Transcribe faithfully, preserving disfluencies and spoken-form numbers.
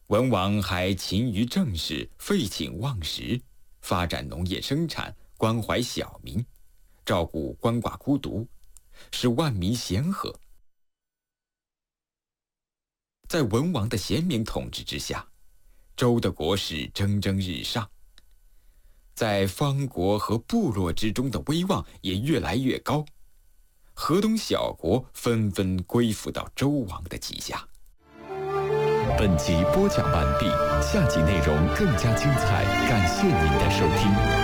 文王还勤于政事，废寝忘食，发展农业生产，关怀小民，照顾鳏寡孤独，使万民咸和。在文王的贤明统治之下，周的国势蒸蒸日上，在方国和部落之中的威望也越来越高，河东小国纷纷归附到周王的旗下。 本集播讲完毕，下集内容更加精彩，感谢您的收听。